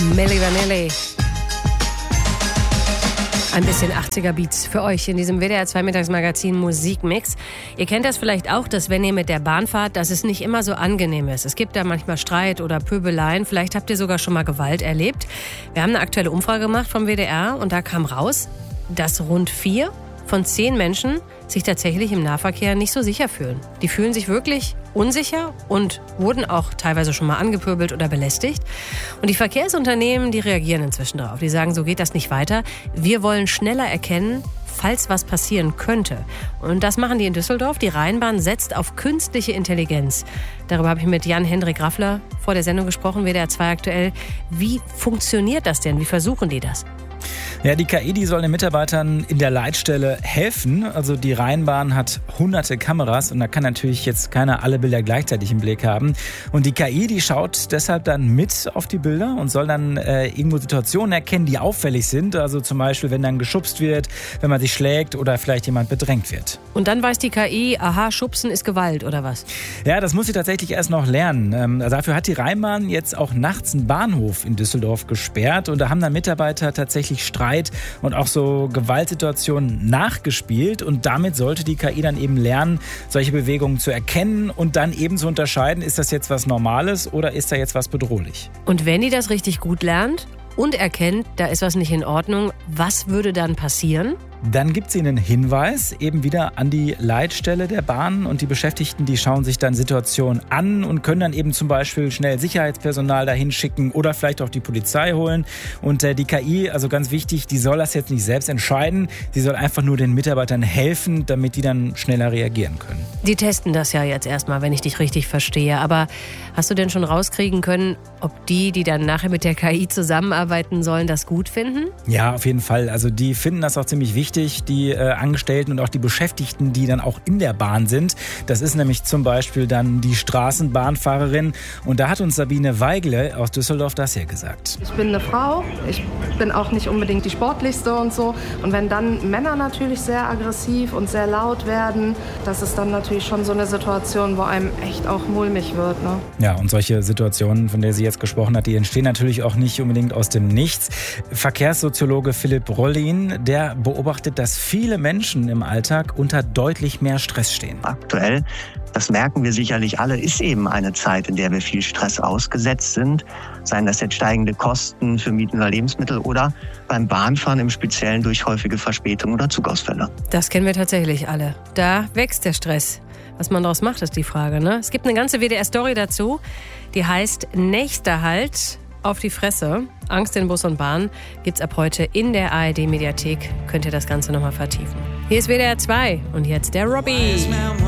Milli Vanilli. Ein bisschen 80er-Beats für euch in diesem WDR 2 Mittagsmagazin Musikmix. Ihr kennt das vielleicht auch, dass wenn ihr mit der Bahn fahrt, dass es nicht immer so angenehm ist. Es gibt da manchmal Streit oder Pöbeleien. Vielleicht habt ihr sogar schon mal Gewalt erlebt. Wir haben eine aktuelle Umfrage gemacht vom WDR und da kam raus, dass rund 4 von 10 Menschen sich tatsächlich im Nahverkehr nicht so sicher fühlen. Die fühlen sich wirklich unsicher und wurden auch teilweise schon mal angepöbelt oder belästigt. Und die Verkehrsunternehmen, die reagieren inzwischen darauf. Die sagen, so geht das nicht weiter. Wir wollen schneller erkennen, falls was passieren könnte. Und das machen die in Düsseldorf. Die Rheinbahn setzt auf künstliche Intelligenz. Darüber habe ich mit Jan-Hendrik Raffler vor der Sendung gesprochen, WDR 2 aktuell. Wie funktioniert das denn? Wie versuchen die das? Ja, die KI, die soll den Mitarbeitern in der Leitstelle helfen. Also die Rheinbahn hat hunderte Kameras und da kann natürlich jetzt keiner alle Bilder gleichzeitig im Blick haben. Und die KI, die schaut deshalb dann mit auf die Bilder und soll dann irgendwo Situationen erkennen, die auffällig sind. Also zum Beispiel, wenn dann geschubst wird, wenn man sich schlägt oder vielleicht jemand bedrängt wird. Und dann weiß die KI, aha, Schubsen ist Gewalt oder was? Ja, das muss sie tatsächlich erst noch lernen. Dafür hat die Rheinbahn jetzt auch nachts einen Bahnhof in Düsseldorf gesperrt und da haben dann Mitarbeiter tatsächlich Streit und auch so Gewaltsituationen nachgespielt und damit sollte die KI dann eben lernen, solche Bewegungen zu erkennen und dann eben zu unterscheiden, ist das jetzt was Normales oder ist da jetzt was bedrohlich. Und wenn die das richtig gut lernt und erkennt, da ist was nicht in Ordnung, was würde dann passieren? Dann gibt sie einen Hinweis eben wieder an die Leitstelle der Bahn und die Beschäftigten, die schauen sich dann Situationen an und können dann eben zum Beispiel schnell Sicherheitspersonal dahin schicken oder vielleicht auch die Polizei holen. Und die KI, also ganz wichtig, die soll das jetzt nicht selbst entscheiden, sie soll einfach nur den Mitarbeitern helfen, damit die dann schneller reagieren können. Die testen das ja jetzt erstmal, wenn ich dich richtig verstehe. Aber hast du denn schon rauskriegen können, ob die dann nachher mit der KI zusammenarbeiten sollen, das gut finden? Ja, auf jeden Fall. Also die finden das auch ziemlich wichtig, die Angestellten und auch die Beschäftigten, die dann auch in der Bahn sind. Das ist nämlich zum Beispiel dann die Straßenbahnfahrerin. Und da hat uns Sabine Weigle aus Düsseldorf das hier gesagt. Ich bin eine Frau, ich bin auch nicht unbedingt die sportlichste und so. Und wenn dann Männer natürlich sehr aggressiv und sehr laut werden, das ist dann natürlich schon so eine Situation, wo einem echt auch mulmig wird. Ne? Ja, und solche Situationen, von der sie jetzt gesprochen hat, die entstehen natürlich auch nicht unbedingt aus dem Nichts. Verkehrssoziologe Philipp Rollin, der beobachtet, dass viele Menschen im Alltag unter deutlich mehr Stress stehen. Aktuell, das merken wir sicherlich alle, ist eben eine Zeit, in der wir viel Stress ausgesetzt sind. Seien das jetzt steigende Kosten für Mieten oder Lebensmittel oder beim Bahnfahren im Speziellen durch häufige Verspätungen oder Zugausfälle. Das kennen wir tatsächlich alle. Da wächst der Stress. Was man daraus macht, ist die Frage, ne? Es gibt eine ganze WDR-Story dazu, die heißt Nächster Halt auf die Fresse. Angst in Bus und Bahn gibt's ab heute in der ARD-Mediathek. Könnt ihr das Ganze nochmal vertiefen. Hier ist WDR 2 und jetzt der Robbie.